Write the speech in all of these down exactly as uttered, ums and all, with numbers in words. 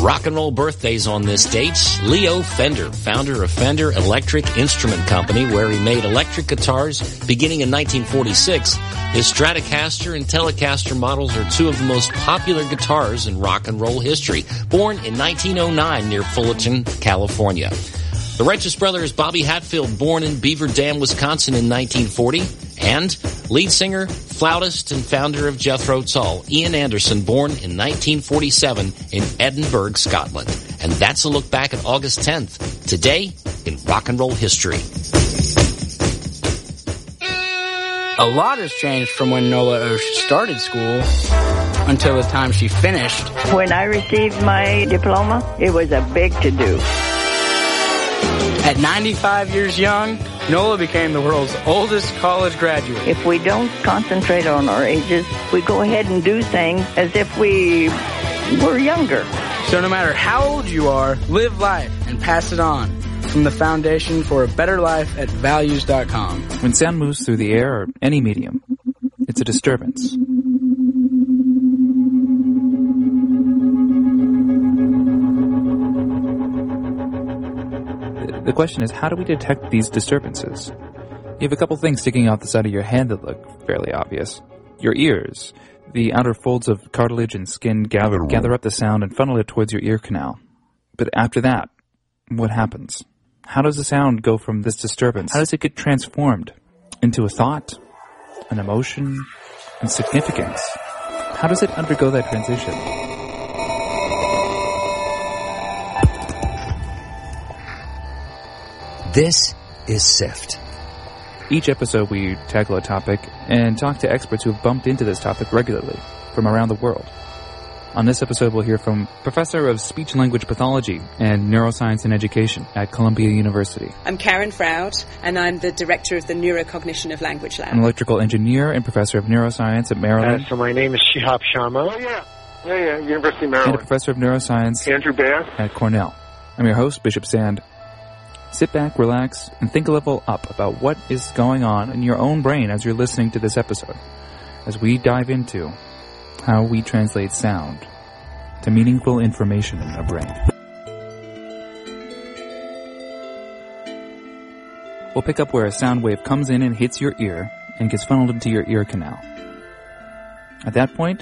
Rock and roll birthdays on this date. Leo Fender, founder of Fender Electric Instrument Company, where he made electric guitars beginning in nineteen forty-six. His Stratocaster and Telecaster models are two of the most popular guitars in rock and roll history. Born in nineteen oh nine near Fullerton, California. The Righteous Brothers, Bobby Hatfield, born in Beaver Dam, Wisconsin in nineteen forty. And lead singer, flautist, and founder of Jethro Tull, Ian Anderson, born in nineteen forty-seven in Edinburgh, Scotland. And that's a look back at August tenth, today in rock and roll history. A lot has changed from when Nola started school until the time she finished. When I received my diploma, it was a big to-do. At ninety-five years young, Nola became the world's oldest college graduate. If we don't concentrate on our ages, we go ahead and do things as if we were younger. So no matter how old you are, live life and pass it on. From the Foundation for a Better Life at values dot com. When sound moves through the air or any medium, it's a disturbance. The question is, how do we detect these disturbances? You have a couple things sticking out the side of your head that look fairly obvious. Your ears. The outer folds of cartilage and skin gather, gather up the sound and funnel it towards your ear canal. But after that, what happens? How does the sound go from this disturbance? How does it get transformed into a thought, an emotion, and significance? How does it undergo that transition? This is SIFT. Each episode we tackle a topic and talk to experts who have bumped into this topic regularly from around the world. On this episode, we'll hear from Professor of Speech-Language Pathology and Neuroscience and Education at Columbia University. I'm Karen Froud, and I'm the Director of the Neurocognition of Language Lab. An electrical engineer and Professor of Neuroscience at Maryland. Uh, so my name is Shihab Sharma. Oh, yeah. Yeah, yeah, University of Maryland. And a Professor of Neuroscience Andrew Bass at Cornell. I'm your host, Bishop Sand. Sit back, relax, and think a level up about what is going on in your own brain as you're listening to this episode, as we dive into how we translate sound to meaningful information in our brain. We'll pick up where a sound wave comes in and hits your ear and gets funneled into your ear canal. At that point,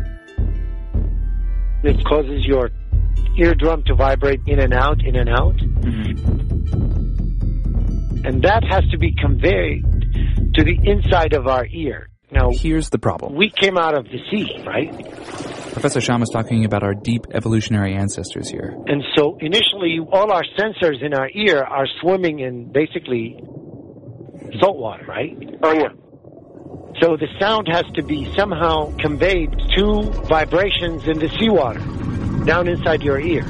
this causes your eardrum to vibrate in and out, in and out. Mm-hmm. And that has to be conveyed to the inside of our ear. Now, here's the problem. We came out of the sea, right? Professor Sharma is talking about our deep evolutionary ancestors here. And so initially, all our sensors in our ear are swimming in basically salt water, right? Oh, yeah. So the sound has to be somehow conveyed to vibrations in the seawater down inside your ear.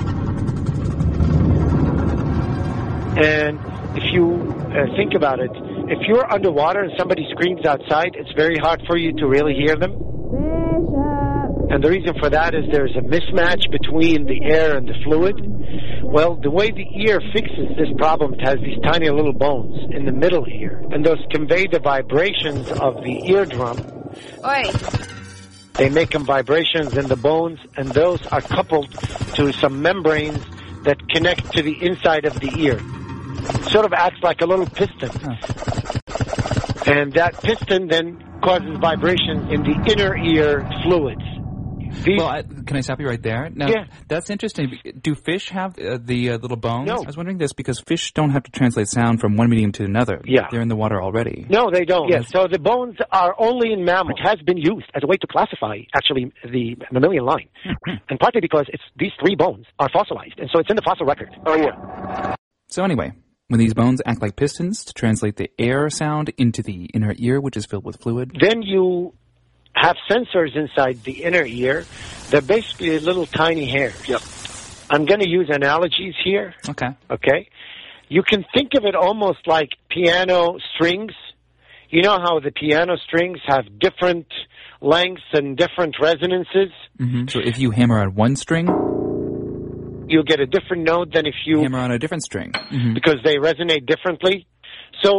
And if you uh, think about it, if you're underwater and somebody screams outside, it's very hard for you to really hear them. And the reason for that is there's a mismatch between the air and the fluid. Well, the way the ear fixes this problem, it has these tiny little bones in the middle here. And those convey the vibrations of the eardrum. Oi. They make them vibrations in the bones, and those are coupled to some membranes that connect to the inside of the ear. It sort of acts like a little piston. Huh. And that piston then causes vibrations in the inner ear fluids. These well, I, can I stop you right there? Now, yeah. That's interesting. Do fish have uh, the uh, little bones? No. I was wondering this because fish don't have to translate sound from one medium to another. Yeah. They're in the water already. No, they don't. Yes. So the bones are only in mammals. It has been used as a way to classify, actually, the mammalian line. And partly because it's these three bones are fossilized, and so it's in the fossil record. Oh, yeah. So anyway, when these bones act like pistons to translate the air sound into the inner ear, which is filled with fluid. Then you have sensors inside the inner ear. They're basically little tiny hairs. Yep. I'm going to use analogies here. Okay. Okay? You can think of it almost like piano strings. You know how the piano strings have different lengths and different resonances? Mm-hmm. So if you hammer on one string, you'll get a different note than if you hammer on a different string. Mm-hmm. Because they resonate differently. So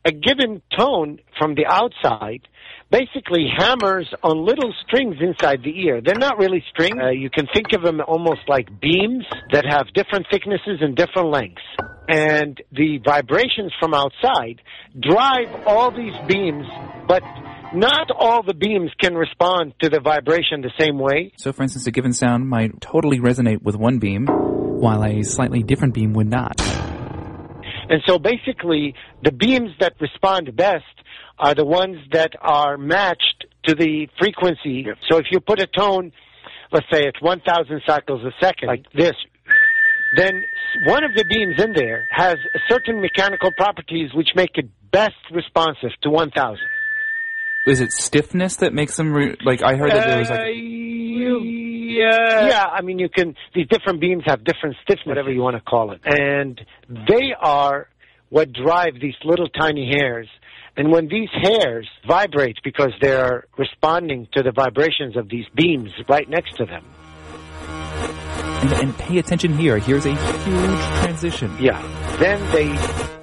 a given tone from the outside basically hammers on little strings inside the ear. They're not really strings. Uh, you can think of them almost like beams that have different thicknesses and different lengths. And the vibrations from outside drive all these beams, but not all the beams can respond to the vibration the same way. So, for instance, a given sound might totally resonate with one beam, while a slightly different beam would not. And so basically, the beams that respond best are the ones that are matched to the frequency. Yep. So if you put a tone, let's say it's one thousand cycles a second, like this, then one of the beams in there has certain mechanical properties which make it best responsive to one thousand. Is it stiffness that makes them, re- like, I heard that there was like... Uh, you, yeah. yeah, I mean, you can, these different beams have different stiffness, whatever you want to call it. And they are what drive these little tiny hairs. And when these hairs vibrate because they're responding to the vibrations of these beams right next to them. And, and pay attention here. Here's a huge transition. Yeah. Then they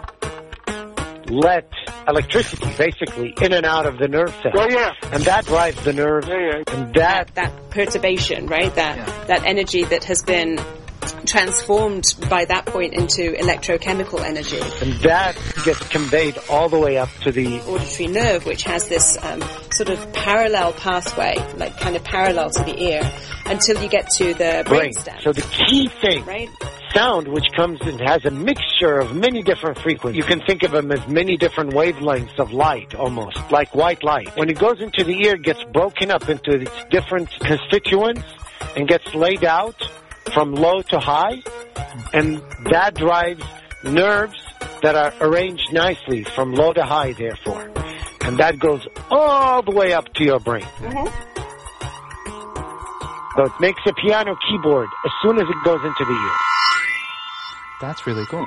let electricity, basically, in and out of the nerve cells. Oh, yeah. And that drives the nerve. Yeah, yeah. And that... That, that perturbation, right? That, yeah. that energy that has been transformed by that point into electrochemical energy. And that gets conveyed all the way up to the auditory nerve, which has this um, sort of parallel pathway, like kind of parallel to the ear, until you get to the brain. brainstem. So the key thing, right? Sound, which comes and has a mixture of many different frequencies. You can think of them as many different wavelengths of light, almost, like white light. When it goes into the ear, it gets broken up into its different constituents and gets laid out from low to high, and that drives nerves that are arranged nicely from low to high, therefore. And that goes all the way up to your brain. Mm-hmm. So it makes a piano keyboard as soon as it goes into the ear. That's really cool.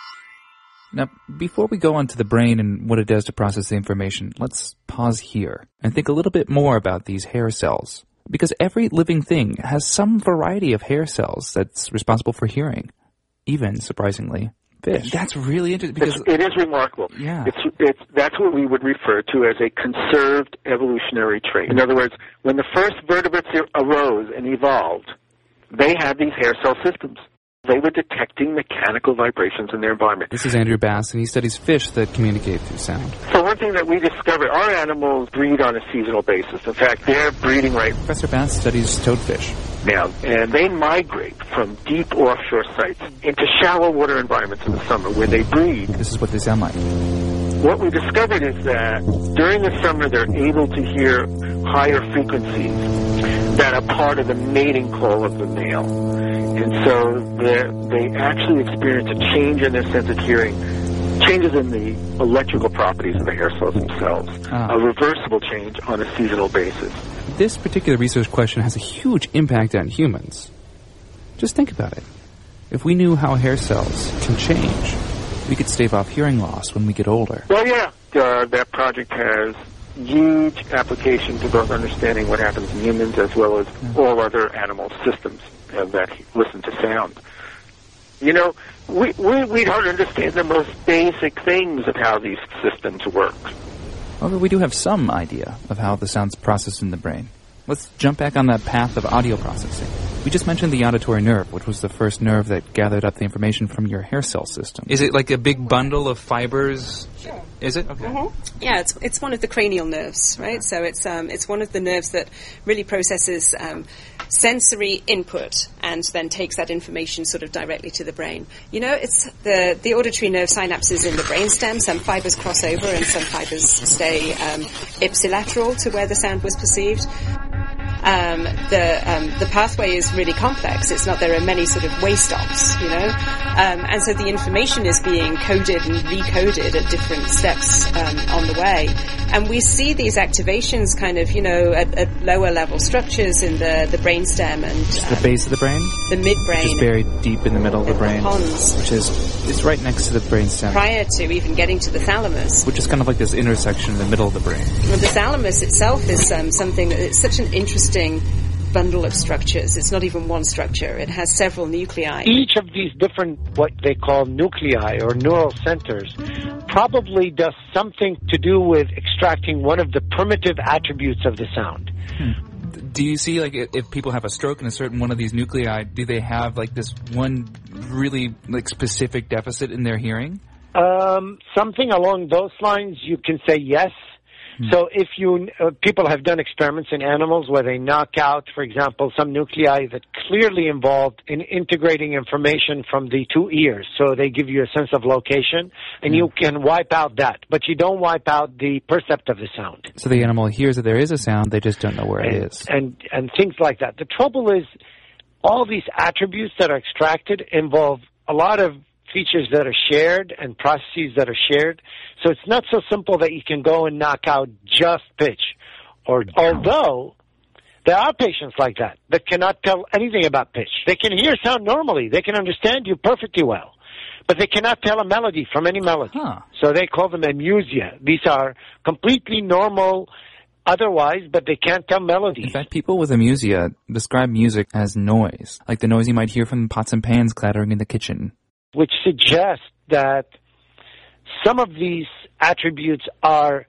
Now, before we go on to the brain and what it does to process the information, let's pause here and think a little bit more about these hair cells. Because every living thing has some variety of hair cells that's responsible for hearing. Even, surprisingly, fish. That's really interesting. Because it's, it is remarkable. Yeah. It's, it's, that's what we would refer to as a conserved evolutionary trait. In other words, when the first vertebrates arose and evolved, they had these hair cell systems. They were detecting mechanical vibrations in their environment. This is Andrew Bass, and he studies fish that communicate through sound. So one thing that we discovered, our animals breed on a seasonal basis. In fact, they're breeding right Professor Bass studies toadfish now, and they migrate from deep offshore sites into shallow water environments in the summer where they breed. This is what they sound like. What we discovered is that during the summer they're able to hear higher frequencies that are part of the mating call of the male. And so they actually experience a change in their sense of hearing, changes in the electrical properties of the hair cells themselves, ah. a reversible change on a seasonal basis. This particular research question has a huge impact on humans. Just think about it. If we knew how hair cells can change, we could stave off hearing loss when we get older. Well, yeah. Uh, that project has huge application to both understanding what happens in humans as well as yeah. all other animal systems uh, that listen to sound. You know, we, we we don't understand the most basic things of how these systems work. However, we do have some idea of how the sound's processed in the brain. Let's jump back on that path of audio processing. We just mentioned the auditory nerve, which was the first nerve that gathered up the information from your hair cell system. Is it like a big bundle of fibers? Sure. Is it? Okay. Mm-hmm. Yeah, it's it's one of the cranial nerves, right? So it's um it's one of the nerves that really processes um, sensory input and then takes that information sort of directly to the brain. You know, it's the the auditory nerve synapses in the brainstem. Some fibers cross over and some fibers stay um, ipsilateral to where the sound was perceived. Um, the um, the pathway is really complex. It's not there are many sort of way stops, you know, um, and so the information is being coded and recoded at different steps um, on the way. And we see these activations kind of, you know, at, at lower level structures in the the brainstem and um, the base of the brain, the midbrain, which is buried deep in the middle of the brain, the pons, which is it's right next to the brainstem, prior to even getting to the thalamus, which is kind of like this intersection in the middle of the brain. Well, the thalamus itself is um, something that it's such an interesting bundle of structures. It's not even one structure. It has several nuclei. Each of these different, what they call nuclei or neural centers, probably does something to do with extracting one of the primitive attributes of the sound. Hmm. Do you see, like, if people have a stroke in a certain one of these nuclei, do they have, like, this one really, like, specific deficit in their hearing? Um, something along those lines, you can say yes. So if you, uh, people have done experiments in animals where they knock out, for example, some nuclei that clearly involved in integrating information from the two ears. So they give you a sense of location, and mm. you can wipe out that. But you don't wipe out the percept of the sound. So the animal hears that there is a sound, they just don't know where and, it is. And, and things like that. The trouble is, all these attributes that are extracted involve a lot of features that are shared and processes that are shared. So it's not so simple that you can go and knock out just pitch. Or although there are patients like that that cannot tell anything about pitch. They can hear sound normally. They can understand you perfectly well. But they cannot tell a melody from any melody. Huh. So they call them amusia. These are completely normal otherwise, but they can't tell melodies. In fact, people with amusia describe music as noise, like the noise you might hear from pots and pans clattering in the kitchen. Which suggests that some of these attributes are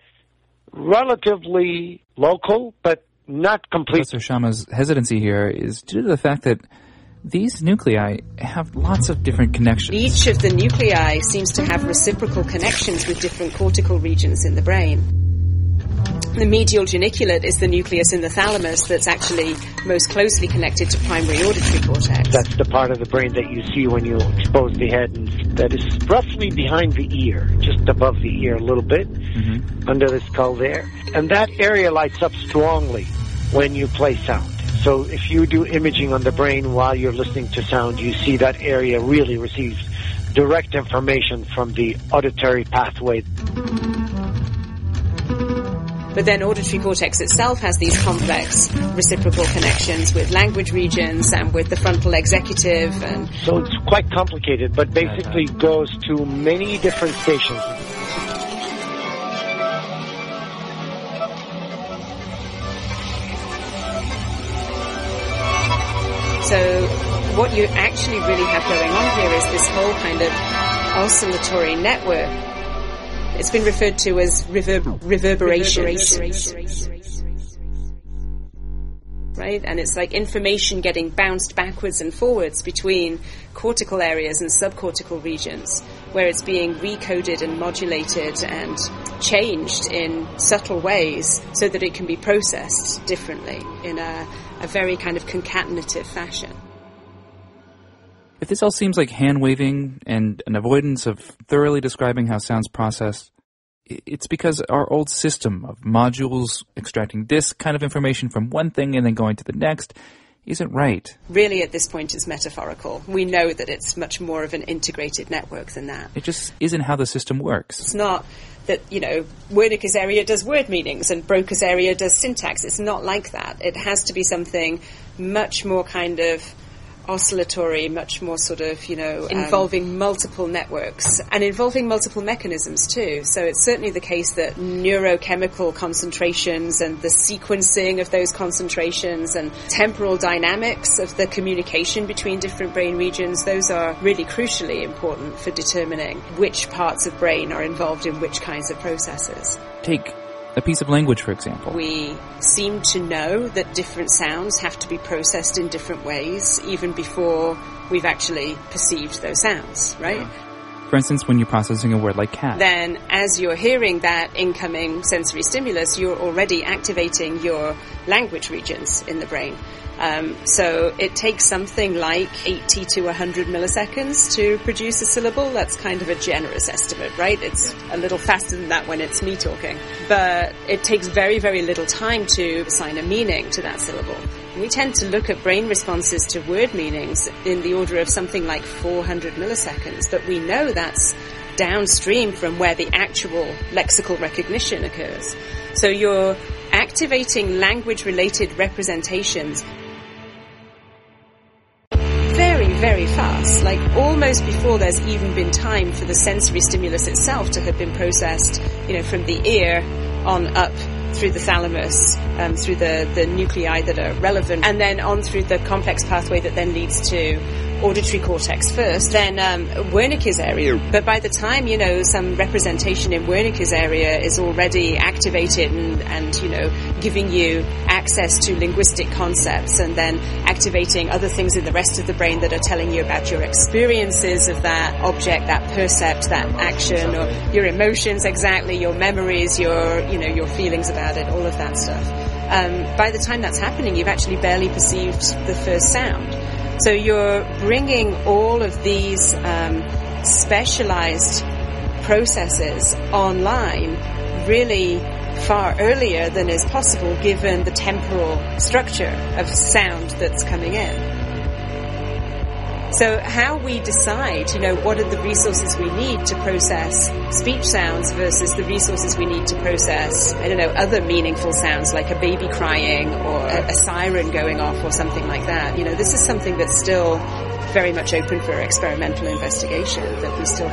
relatively local, but not complete. Professor Sharma's hesitancy here is due to the fact that these nuclei have lots of different connections. Each of the nuclei seems to have reciprocal connections with different cortical regions in the brain. The medial geniculate is the nucleus in the thalamus that's actually most closely connected to primary auditory cortex. That's the part of the brain that you see when you expose the head, and that is roughly behind the ear, just above the ear a little bit, mm-hmm. under the skull there. And that area lights up strongly when you play sound. So if you do imaging on the brain while you're listening to sound, you see that area really receives direct information from the auditory pathway. But then auditory cortex itself has these complex reciprocal connections with language regions and with the frontal executive. And so it's quite complicated, but basically goes to many different stations. So what you actually really have going on here is this whole kind of oscillatory network. It's been referred to as reverb- reverberation. Right? And it's like information getting bounced backwards and forwards between cortical areas and subcortical regions, where it's being recoded and modulated and changed in subtle ways so that it can be processed differently in a, a very kind of concatenative fashion. If this all seems like hand-waving and an avoidance of thoroughly describing how sound's processed, it's because our old system of modules extracting this kind of information from one thing and then going to the next isn't right. Really, at this point, it's metaphorical. We know that it's much more of an integrated network than that. It just isn't how the system works. It's not that, you know, Wernicke's area does word meanings and Broca's area does syntax. It's not like that. It has to be something much more kind of oscillatory, much more sort of, you know, um, involving multiple networks and involving multiple mechanisms too. So it's certainly the case that neurochemical concentrations and the sequencing of those concentrations and temporal dynamics of the communication between different brain regions, those are really crucially important for determining which parts of brain are involved in which kinds of processes. Take a piece of language, for example. We seem to know that different sounds have to be processed in different ways, even before we've actually perceived those sounds, right? Yeah. For instance, when you're processing a word like cat. Then, as you're hearing that incoming sensory stimulus, you're already activating your language regions in the brain. Um, so it takes something like eighty to one hundred milliseconds to produce a syllable. That's kind of a generous estimate, right? It's a little faster than that when it's me talking. But it takes very, very little time to assign a meaning to that syllable. We tend to look at brain responses to word meanings in the order of something like four hundred milliseconds, but we know that's downstream from where the actual lexical recognition occurs. So you're activating language-related representations very, very fast, like almost before there's even been time for the sensory stimulus itself to have been processed, you know, from the ear on up through the thalamus, um, through the, the nuclei that are relevant, and then on through the complex pathway that then leads to auditory cortex first, then um, Wernicke's area. But by the time, you know, some representation in Wernicke's area is already activated and, and, you know, giving you access to linguistic concepts and then activating other things in the rest of the brain that are telling you about your experiences of that object, that percept, that action, or your emotions exactly, your memories, your, you know, your feelings about it, all of that stuff. Um, by the time that's happening, you've actually barely perceived the first sound. So you're bringing all of these um, specialized processes online really far earlier than is possible given the temporal structure of sound that's coming in. So how we decide, you know, what are the resources we need to process speech sounds versus the resources we need to process, I don't know, other meaningful sounds like a baby crying or a, a siren going off or something like that. You know, this is something that's still very much open for experimental investigation, that we still